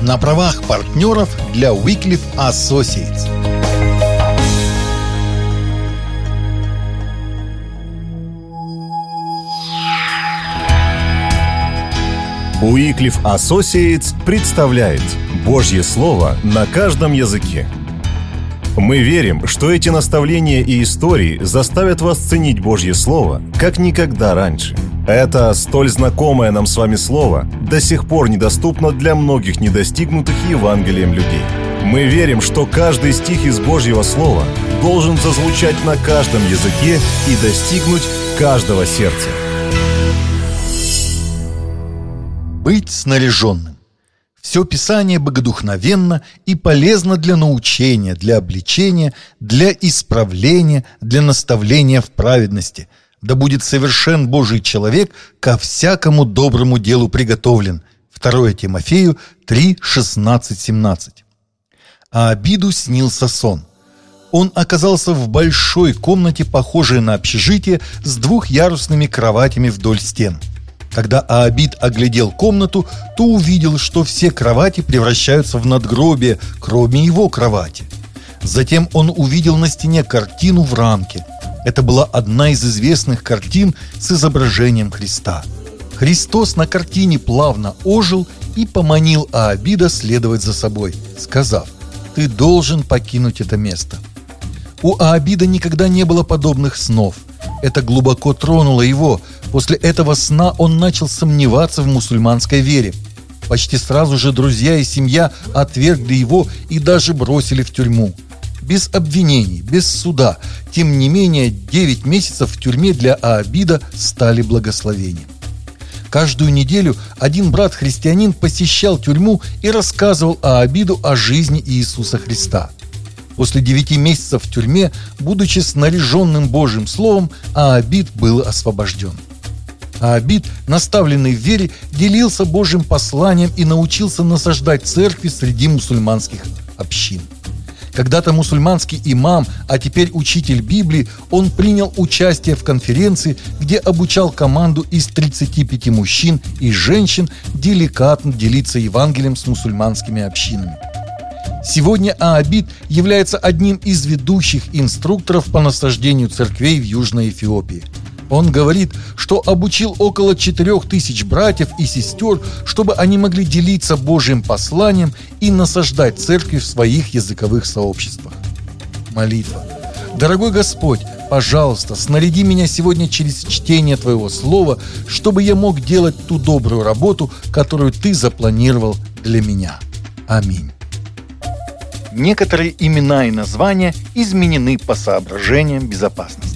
на правах партнеров для Wycliffe Associates. Wycliffe Associates представляет Божье Слово на каждом языке. Мы верим, что эти наставления и истории заставят вас ценить Божье Слово, как никогда раньше. Это столь знакомое нам с вами Слово до сих пор недоступно для многих недостигнутых Евангелием людей. Мы верим, что каждый стих из Божьего Слова должен зазвучать на каждом языке и достигнуть каждого сердца. Быть снаряженным. Все Писание богодухновенно и полезно для научения, для обличения, для исправления, для наставления в праведности. Да будет совершен Божий человек, ко всякому доброму делу приготовлен. 2 Тимофею 3, 16, 17. Аабиду снился сон. Он оказался в большой комнате, похожей на общежитие, с двухъярусными кроватями вдоль стен. Когда Аабид оглядел комнату, то увидел, что все кровати превращаются в надгробие, кроме его кровати. Затем он увидел на стене картину в рамке. Это была одна из известных картин с изображением Христа. Христос на картине плавно ожил и поманил Аабида следовать за собой, сказав: «Ты должен покинуть это место». У Аабида никогда не было подобных снов. Это глубоко тронуло его. После этого сна он начал сомневаться в мусульманской вере. Почти сразу же друзья и семья отвергли его и даже бросили в тюрьму. Без обвинений, без суда. Тем не менее, 9 месяцев в тюрьме для Аабида стали благословением. Каждую неделю один брат-христианин посещал тюрьму и рассказывал Аабиду о жизни Иисуса Христа. После 9 месяцев в тюрьме, будучи снаряженным Божьим Словом, Аабид был освобожден. Аабид, наставленный в вере, делился Божьим посланием и научился насаждать церкви среди мусульманских общин. Когда-то мусульманский имам, а теперь учитель Библии, он принял участие в конференции, где обучал команду из 35 мужчин и женщин деликатно делиться Евангелием с мусульманскими общинами. Сегодня Аабид является одним из ведущих инструкторов по насаждению церквей в Южной Эфиопии. Он говорит, что обучил около 4000 братьев и сестер, чтобы они могли делиться Божьим посланием и насаждать церкви в своих языковых сообществах. Молитва. Дорогой Господь, пожалуйста, снаряди меня сегодня через чтение Твоего Слова, чтобы я мог делать ту добрую работу, которую Ты запланировал для меня. Аминь. Некоторые имена и названия изменены по соображениям безопасности.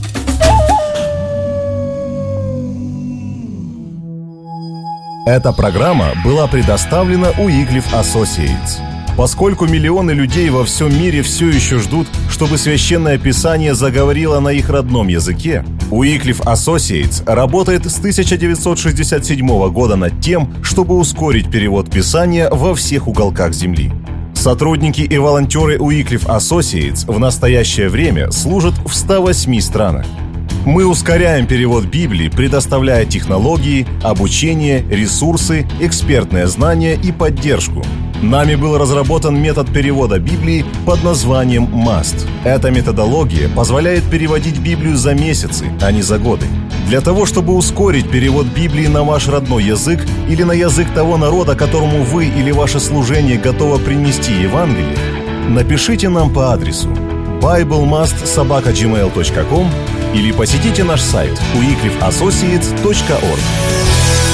Эта программа была предоставлена Wycliffe Associates. Поскольку миллионы людей во всем мире все еще ждут, чтобы Священное Писание заговорило на их родном языке, Wycliffe Associates работает с 1967 года над тем, чтобы ускорить перевод Писания во всех уголках Земли. Сотрудники и волонтеры Wycliffe Associates в настоящее время служат в 108 странах. Мы ускоряем перевод Библии, предоставляя технологии, обучение, ресурсы, экспертное знание и поддержку. Нами был разработан метод перевода Библии под названием MAST. Эта методология позволяет переводить Библию за месяцы, а не за годы. Для того, чтобы ускорить перевод Библии на ваш родной язык или на язык того народа, которому вы или ваше служение готово принести Евангелие, напишите нам по адресу biblemast@gmail.com или посетите наш сайт wycliffeassociates.org.